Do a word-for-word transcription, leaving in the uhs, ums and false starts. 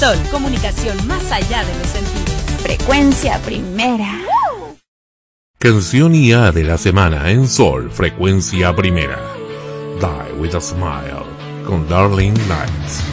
Sol, comunicación más allá de los sentidos. Frecuencia primera. Canción I A de la semana en Sol, Frecuencia Primera. Die with a Smile, con Darling Nights.